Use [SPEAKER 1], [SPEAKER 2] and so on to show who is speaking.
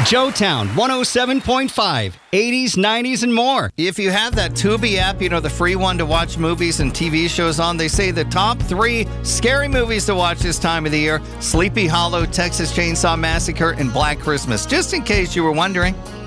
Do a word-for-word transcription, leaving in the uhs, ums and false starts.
[SPEAKER 1] Joetown one oh seven point five, eighties, nineties, and more.
[SPEAKER 2] If you have that Tubi app, you know, the free one to watch movies and T V shows on, they say the top three scary movies to watch this time of the year: Sleepy Hollow, Texas Chainsaw Massacre, and Black Christmas. Just in case you were wondering.